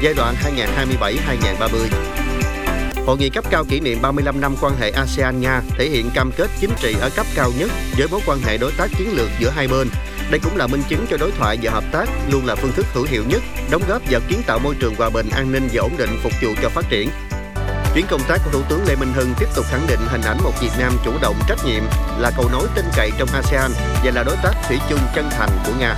giai đoạn 2027-2030. Hội nghị cấp cao kỷ niệm 35 năm quan hệ ASEAN-Nga thể hiện cam kết chính trị ở cấp cao nhất với mối quan hệ đối tác chiến lược giữa hai bên. Đây cũng là minh chứng cho đối thoại và hợp tác luôn là phương thức hữu hiệu nhất, đóng góp vào kiến tạo môi trường hòa bình, an ninh và ổn định phục vụ cho phát triển. Chuyến công tác của Thủ tướng Lê Minh Hưng tiếp tục khẳng định hình ảnh một Việt Nam chủ động, trách nhiệm, là cầu nối tin cậy trong ASEAN và là đối tác thủy chung chân thành của Nga.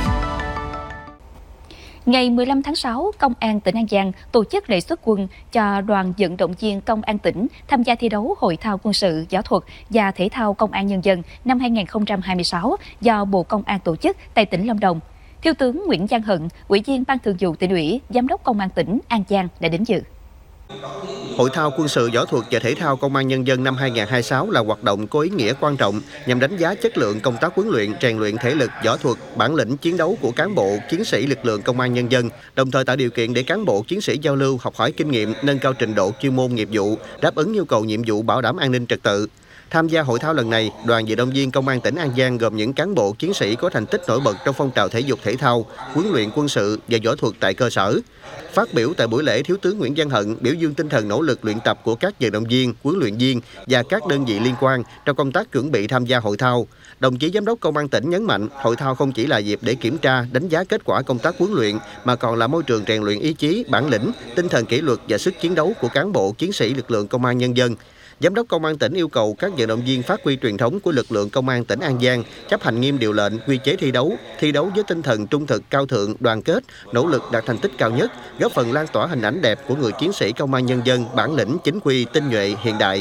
Ngày 15 tháng 6, Công an tỉnh An Giang tổ chức lễ xuất quân cho đoàn vận động viên Công an tỉnh tham gia thi đấu Hội thao quân sự, võ thuật và thể thao Công an Nhân dân năm 2026 do Bộ Công an tổ chức tại tỉnh Lâm Đồng. Thiếu tướng Nguyễn Văn Hận, Ủy viên Ban Thường vụ Tỉnh ủy, Giám đốc Công an tỉnh An Giang đã đến dự. Hội thao quân sự, võ thuật và thể thao Công an Nhân dân năm 2026 là hoạt động có ý nghĩa quan trọng nhằm đánh giá chất lượng công tác huấn luyện, rèn luyện thể lực, võ thuật, bản lĩnh chiến đấu của cán bộ, chiến sĩ lực lượng Công an Nhân dân, đồng thời tạo điều kiện để cán bộ, chiến sĩ giao lưu, học hỏi kinh nghiệm, nâng cao trình độ chuyên môn nghiệp vụ, đáp ứng nhu cầu nhiệm vụ bảo đảm an ninh trật tự. Tham gia hội thao lần này, đoàn vận động viên Công an tỉnh An Giang gồm những cán bộ, chiến sĩ có thành tích nổi bật trong phong trào thể dục thể thao, huấn luyện quân sự và võ thuật tại cơ sở. Phát biểu tại buổi lễ, Thiếu tướng Nguyễn Văn Hận biểu dương tinh thần nỗ lực luyện tập của các vận động viên, huấn luyện viên và các đơn vị liên quan trong công tác chuẩn bị tham gia hội thao. Đồng chí Giám đốc Công an tỉnh nhấn mạnh, hội thao không chỉ là dịp để kiểm tra, đánh giá kết quả công tác huấn luyện, mà còn là môi trường rèn luyện ý chí, bản lĩnh, tinh thần kỷ luật và sức chiến đấu của cán bộ, chiến sĩ lực lượng Công an Nhân dân. Giám đốc Công an tỉnh yêu cầu các vận động viên phát huy truyền thống của lực lượng Công an tỉnh An Giang, chấp hành nghiêm điều lệnh, quy chế thi đấu với tinh thần trung thực, cao thượng, đoàn kết, nỗ lực đạt thành tích cao nhất, góp phần lan tỏa hình ảnh đẹp của người chiến sĩ Công an Nhân dân, bản lĩnh, chính quy, tinh nhuệ, hiện đại.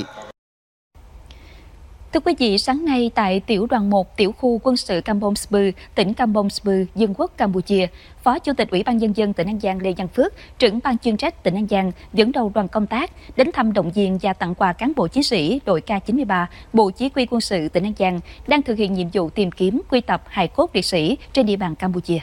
Thưa quý vị, sáng nay tại Tiểu đoàn 1 Tiểu khu quân sự Kampong Speu, tỉnh Kampong Speu, Vương quốc Campuchia, Phó Chủ tịch Ủy ban Nhân dân tỉnh An Giang Lê Văn Phước, trưởng ban chuyên trách tỉnh An Giang dẫn đầu đoàn công tác đến thăm, động viên và tặng quà cán bộ chiến sĩ đội K93, Bộ Chỉ huy quân sự tỉnh An Giang đang thực hiện nhiệm vụ tìm kiếm, quy tập hài cốt liệt sĩ trên địa bàn Campuchia.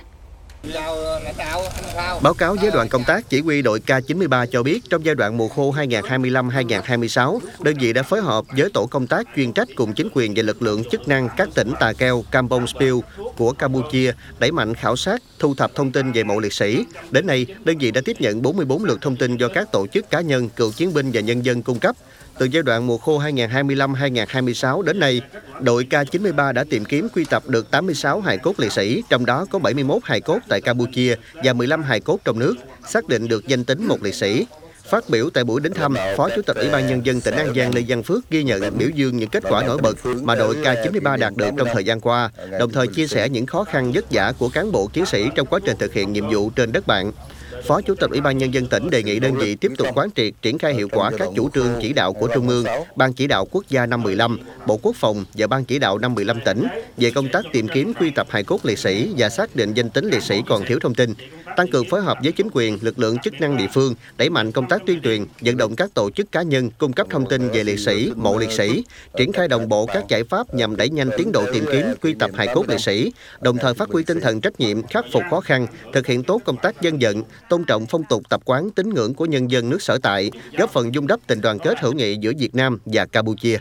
Báo cáo với đoàn công tác, chỉ huy đội K93 cho biết trong giai đoạn mùa khô 2025-2026, đơn vị đã phối hợp với tổ công tác chuyên trách cùng chính quyền và lực lượng chức năng các tỉnh Tà Keo, Kampong Speu của Campuchia đẩy mạnh khảo sát, thu thập thông tin về mộ liệt sĩ. Đến nay, đơn vị đã tiếp nhận 44 lượt thông tin do các tổ chức cá nhân, cựu chiến binh và nhân dân cung cấp. Từ giai đoạn mùa khô 2025-2026 đến nay, đội K93 đã tìm kiếm, quy tập được 86 hài cốt liệt sĩ, trong đó có 71 hài cốt tại Campuchia và 15 hài cốt trong nước, xác định được danh tính một liệt sĩ. Phát biểu tại buổi đến thăm, Phó Chủ tịch Ủy ban Nhân dân tỉnh An Giang Lê Văn Phước ghi nhận, biểu dương những kết quả nổi bật mà đội K93 đạt được trong thời gian qua, đồng thời chia sẻ những khó khăn vất vả của cán bộ chiến sĩ trong quá trình thực hiện nhiệm vụ trên đất bạn. Phó Chủ tịch Ủy ban Nhân dân tỉnh đề nghị đơn vị tiếp tục quán triệt, triển khai hiệu quả các chủ trương chỉ đạo của Trung ương, Ban chỉ đạo quốc gia năm 15, Bộ Quốc phòng và Ban chỉ đạo năm 15 tỉnh về công tác tìm kiếm, quy tập hài cốt liệt sĩ và xác định danh tính liệt sĩ còn thiếu thông tin, tăng cường phối hợp với chính quyền, lực lượng chức năng địa phương, đẩy mạnh công tác tuyên truyền, vận động các tổ chức cá nhân cung cấp thông tin về liệt sĩ, mộ liệt sĩ, triển khai đồng bộ các giải pháp nhằm đẩy nhanh tiến độ tìm kiếm, quy tập hài cốt liệt sĩ, đồng thời phát huy tinh thần trách nhiệm, khắc phục khó khăn, thực hiện tốt công tác dân vận, tôn trọng phong tục tập quán, tín ngưỡng của nhân dân nước sở tại, góp phần vun đắp tình đoàn kết hữu nghị giữa Việt Nam và Campuchia.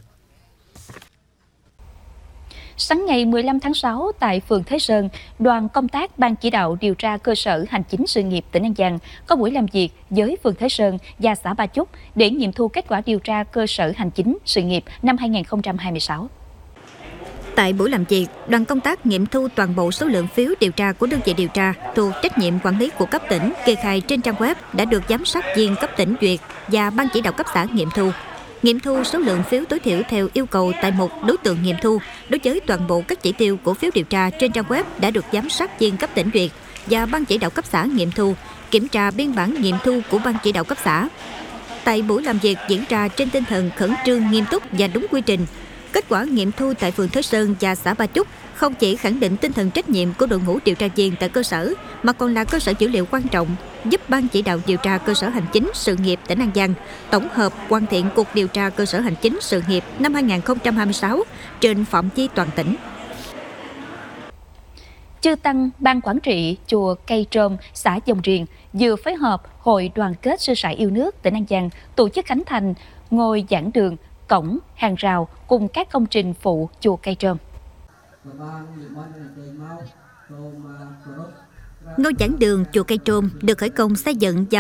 Sáng ngày 15 tháng 6 tại phường Thế Sơn, đoàn công tác Ban chỉ đạo điều tra cơ sở hành chính sự nghiệp tỉnh An Giang có buổi làm việc với phường Thế Sơn và xã Ba Chúc để nghiệm thu kết quả điều tra cơ sở hành chính sự nghiệp năm 2026. Tại buổi làm việc, đoàn công tác nghiệm thu toàn bộ số lượng phiếu điều tra của đơn vị điều tra thuộc trách nhiệm quản lý của cấp tỉnh kê khai trên trang web đã được giám sát viên cấp tỉnh duyệt và Ban chỉ đạo cấp xã nghiệm thu. Nghiệm thu số lượng phiếu tối thiểu theo yêu cầu tại một đối tượng nghiệm thu đối với toàn bộ các chỉ tiêu của phiếu điều tra trên trang web đã được giám sát viên cấp tỉnh duyệt và Ban chỉ đạo cấp xã nghiệm thu, kiểm tra biên bản nghiệm thu của Ban chỉ đạo cấp xã. Tại buổi làm việc diễn ra trên tinh thần khẩn trương, nghiêm túc và đúng quy trình. Kết quả nghiệm thu tại phường Thới Sơn và xã Ba Chúc không chỉ khẳng định tinh thần trách nhiệm của đội ngũ điều tra viên tại cơ sở, mà còn là cơ sở dữ liệu quan trọng giúp Ban chỉ đạo điều tra cơ sở hành chính sự nghiệp tỉnh An Giang tổng hợp hoàn thiện cuộc điều tra cơ sở hành chính sự nghiệp năm 2026 trên phạm vi toàn tỉnh. Chư Tăng Ban Quản trị chùa Cây Trôm, xã Dòng Riềng vừa phối hợp Hội Đoàn kết Sư sãi yêu nước tỉnh An Giang tổ chức khánh thành ngôi giảng đường, cổng, hàng rào cùng các công trình phụ chùa Cây Trôm. Ngôi giảng đường chùa Cây Trôm được khởi công xây dựng vào